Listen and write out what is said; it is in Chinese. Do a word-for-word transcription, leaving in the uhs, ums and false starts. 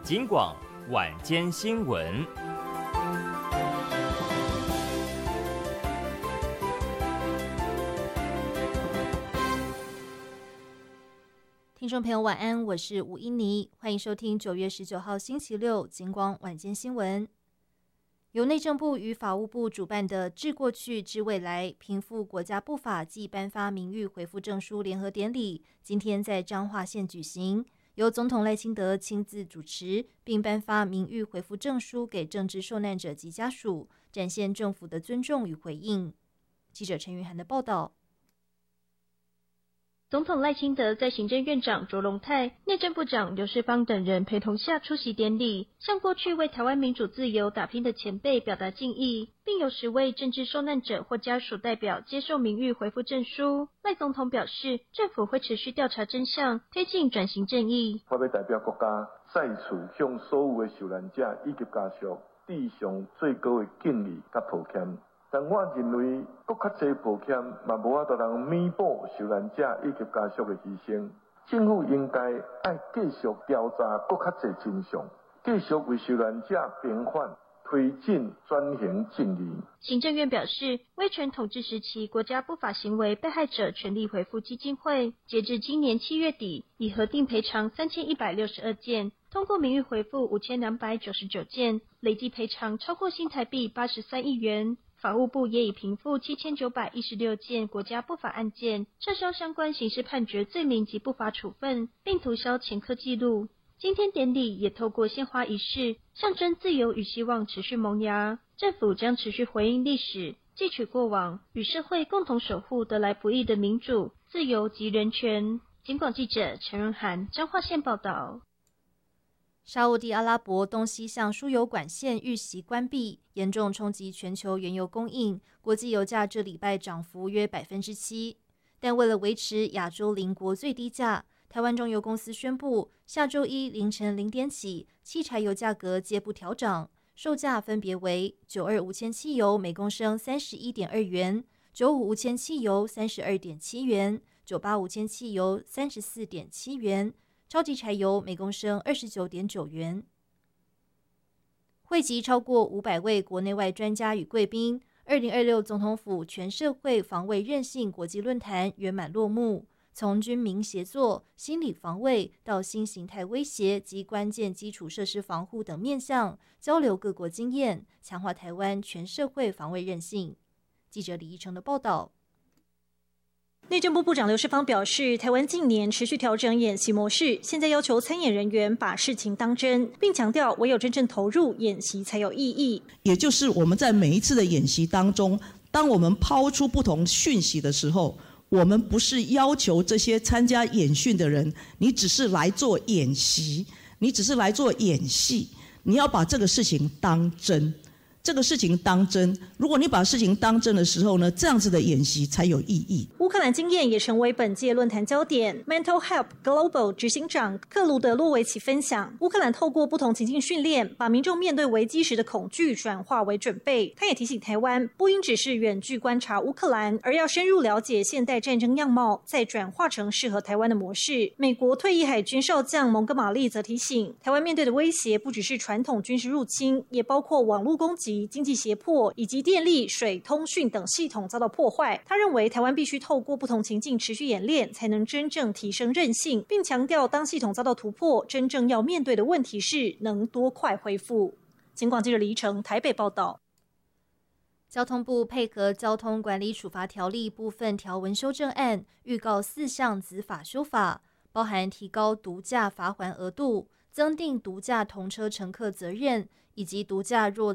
警广晚间新闻。 听众朋友晚安，我是吴英妮，欢迎收听九月十九号星期六警广晚间新闻。由内政部与法务部主办的致过去致未来平复国家不法暨颁发名誉回复证书联合典礼，今天在彰化县举行，由总统赖清德亲自主持，并颁发名誉回复证书给政治受难者及家属，展现政府的尊重与回应。记者陈云涵的报道。 总统赖清德在行政院长卓荣泰、内政部长刘世芳等人陪同下出席典礼，向过去为台湾民主自由打拼的前辈表达敬意，并有十位政治受难者或家属代表接受名誉回复证书。赖总统表示，政府会持续调查真相，推进转型正义。 我要代表国家再次向所有的受难者以及家属致上最高的敬意甲抱歉。但我认为，搁较侪抱歉，嘛无法度通弥补受难者以及家属的牺牲。政府应该爱继续调查搁较侪真相，继续为受难者平反，推进转型正义。 行政院表示，威权统治时期国家不法行为被害者权利回复基金会，截至今年七月底，已核定赔偿三千一百六十二件。通过名誉回复五千两百九十九件，累计赔偿超过新台币八十三亿元。法务部也已平复七千九百一十六件国家不法案件，撤销相关刑事判决罪名及不法处分，并涂销前科记录。今天典礼也透过献花仪式，象征自由与希望持续萌芽。政府将持续回应历史，汲取过往，与社会共同守护得来不易的民主、自由及人权。警广记者陈润涵彰化县报道。 沙烏地阿拉伯东西向输油管线遇袭关闭，严重冲击全球原油供应。国际油价这礼拜涨幅约百分之七，但为了维持亚洲邻国最低价，台湾中油公司宣布，下周一凌晨零点起，汽柴油价格皆不调涨，售价分别为九二无铅汽油每公升三十一点二元，九五无铅汽油三十二点七元，九八无铅汽油三十四点七元。超级柴油每公升二十九点九元。汇集超过五百位国内外专家与贵宾，二零二六总统府全社会防卫韧性国际论坛圆满落幕。从军民协作、心理防卫到新形态威胁及关键基础设施防护等面向，交流各国经验，强化台湾全社会防卫韧性。记者李义成的报道。 内政部部长刘世芳表示，台湾近年持续调整演习模式，现在要求参演人员把事情当真，并强调唯有真正投入演习才有意义。 也就是我们在每一次的演习当中，当我们抛出不同讯息的时候，我们不是要求这些参加演训的人，你只是来做演习，你只是来做演戏，你要把这个事情当真。这个事情当真，如果你把事情当真的时候呢，这样子的演习才有意义。 乌克兰经验也成为本届论坛焦点。Mental Help Global 执行长克鲁德洛维奇分享，乌克兰透过不同情境训练，把民众面对危机时的恐惧转化为准备。他也提醒台湾，不应只是远距观察乌克兰，而要深入了解现代战争样貌，再转化成适合台湾的模式。美国退役海军少将蒙哥马利则提醒，台湾面对的威胁不只是传统军事入侵，也包括网络攻击、经济胁迫以及电力、水、通讯等系统遭到破坏。他认为台湾必须透过不同情境持续演练，才能真正提升韧性，并强调当系统遭到突破，真正要面对的问题是能多快恢复。警广记者李怡成台北报道。 交通部配合交通管理处罚条例部分条文修正案，预告四项子法修法，包含提高毒驾罚锾额度、增订毒驾同车乘客责任，以及毒驾若